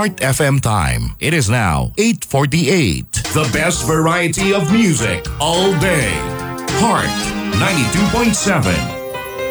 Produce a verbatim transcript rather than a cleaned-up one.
Heart F M time. It is now eight forty-eight. The best variety of music all day. Heart ninety-two point seven.